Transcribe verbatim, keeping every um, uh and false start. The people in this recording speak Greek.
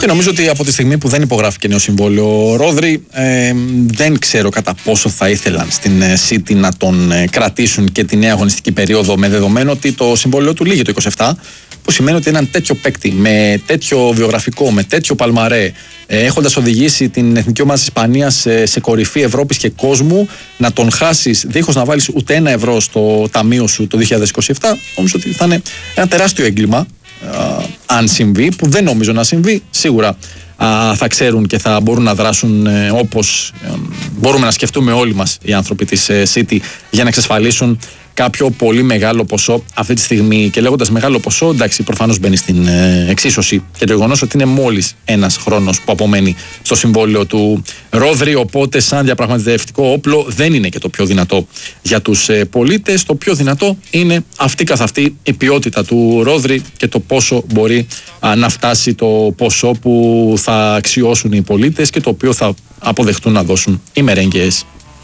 νομίζω ότι από τη στιγμή που δεν υπογράφηκε νέο συμβόλαιο ο Ρόδρυ, ε, δεν ξέρω κατά πόσο θα ήθελαν στην City να τον ε, κρατήσουν και τη νέα αγωνιστική περίοδο, με δεδομένο ότι το συμβόλαιο του λύγει το είκοσι επτά, που σημαίνει ότι έναν τέτοιο παίκτη με τέτοιο βιογραφικό, με τέτοιο παλμαρέ, ε, έχοντας οδηγήσει την εθνική ομάδα της Ισπανίας σε, σε κορυφή Ευρώπης και κόσμου, να τον χάσεις δίχως να βάλεις ούτε ένα ευρώ στο ταμείο σου το δύο χιλιάδες είκοσι επτά, νομίζω ότι θα είναι ένα τεράστιο έγκλημα. Uh, αν συμβεί, που δεν νομίζω να συμβεί, σίγουρα uh, θα ξέρουν και θα μπορούν να δράσουν uh, όπως uh, μπορούμε να σκεφτούμε όλοι μας οι άνθρωποι της uh, City, για να εξασφαλίσουν κάποιο πολύ μεγάλο ποσό αυτή τη στιγμή. Και λέγοντας μεγάλο ποσό, εντάξει, προφανώς μπαίνει στην uh, εξίσωση και το γεγονός ότι είναι μόλις ένας χρόνος που απομένει στο συμβόλαιο του Ρόδρυ, οπότε σαν διαπραγματευτικό όπλο δεν είναι και το πιο δυνατό για τους uh, πολίτες. Το πιο δυνατό είναι αυτή καθ' αυτή η ποιότητα του Ρόδρυ και το πόσο μπορεί uh, να φτάσει το ποσό που θα αξιώσουν οι πολίτες και το οποίο θα αποδεχτούν να δώσουν οι μερέγγες.